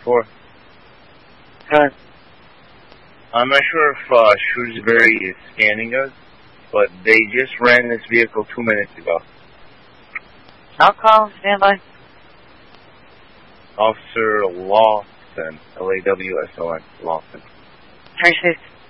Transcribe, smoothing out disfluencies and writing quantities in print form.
4. Good. I'm not sure if Shrewsbury is scanning us, but they just ran this vehicle 2 minutes ago. I'll call. Stand by. Officer Lawson, Lawson, Lawson. 36.